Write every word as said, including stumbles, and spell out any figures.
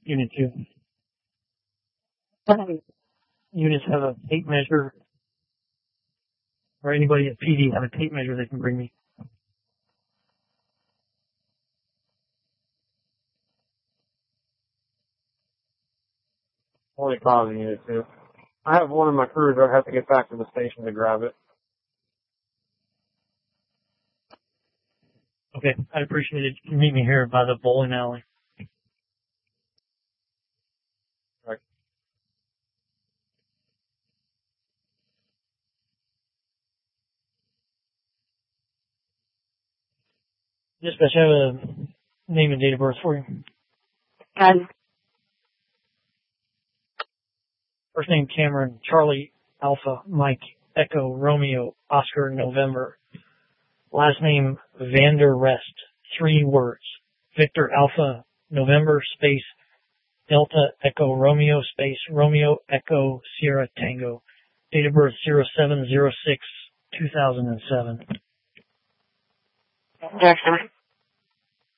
Unit two. Units have a tape measure, or anybody at P D have a tape measure they can bring me. Only causing Unit two. I have one of my crews that have to get back to the station to grab it. Okay, I'd appreciate it. You can meet me here by the bowling alley. Right. Dispatch, I have a name and date of birth for you. And First name Cameron, Charlie, Alpha, Mike, Echo, Romeo, Oscar, November. Last name Vander Rest, three words. Victor, Alpha, November, space, Delta, Echo, Romeo, space, Romeo, Echo, Sierra, Tango. Date of birth zero seven zero six two thousand seven. Jackson.